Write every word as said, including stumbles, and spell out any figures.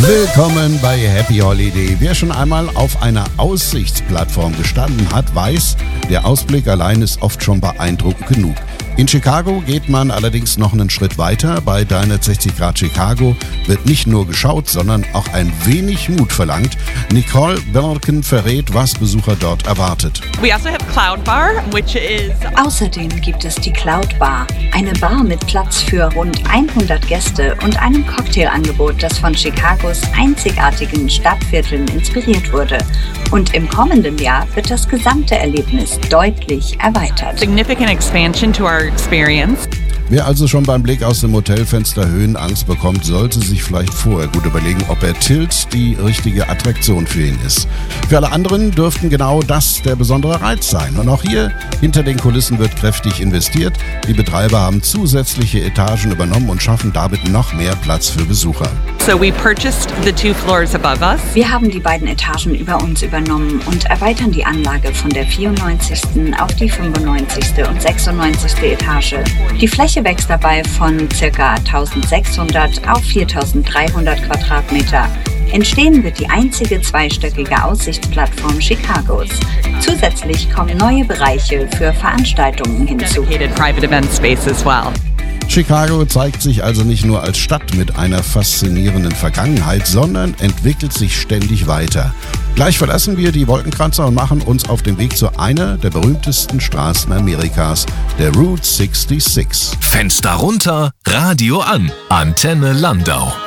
Willkommen bei Happy Holiday. Wer schon einmal auf einer Aussichtsplattform gestanden hat, weiß, der Ausblick allein ist oft schon beeindruckend genug. In Chicago geht man allerdings noch einen Schritt weiter. Bei dreihundertsechzig Grad Chicago wird nicht nur geschaut, sondern auch ein wenig Mut verlangt. Nicole Belkin verrät, was Besucher dort erwartet. We also have Cloud Bar, which is Außerdem gibt es die Cloud Bar, eine Bar mit Platz für rund hundert Gäste und einem Cocktailangebot, das von Chicagos einzigartigen Stadtvierteln inspiriert wurde. Und im kommenden Jahr wird das gesamte Erlebnis deutlich erweitert. significant expansion to our experience. Wer also schon beim Blick aus dem Hotelfenster Höhenangst bekommt, sollte sich vielleicht vorher gut überlegen, ob er Tilt die richtige Attraktion für ihn ist. Für alle anderen dürften genau das der besondere Reiz sein. Und auch hier hinter den Kulissen wird kräftig investiert. Die Betreiber haben zusätzliche Etagen übernommen und schaffen damit noch mehr Platz für Besucher. So we purchased the two floors above us. Wir haben die beiden Etagen über uns übernommen und erweitern die Anlage von der vierundneunzigsten auf die fünfundneunzigste und sechsundneunzigste Etage. Die Fläche wächst dabei von ca. eintausendsechshundert auf viertausenddreihundert Quadratmeter. Entstehen wird die einzige zweistöckige Aussichtsplattform Chicagos. Zusätzlich kommen neue Bereiche für Veranstaltungen hinzu. Dedicated private event space as well. Chicago zeigt sich also nicht nur als Stadt mit einer faszinierenden Vergangenheit, sondern entwickelt sich ständig weiter. Gleich verlassen wir die Wolkenkratzer und machen uns auf den Weg zu einer der berühmtesten Straßen Amerikas, der Route sechsundsechzig. Fenster runter, Radio an. Antenne Landau.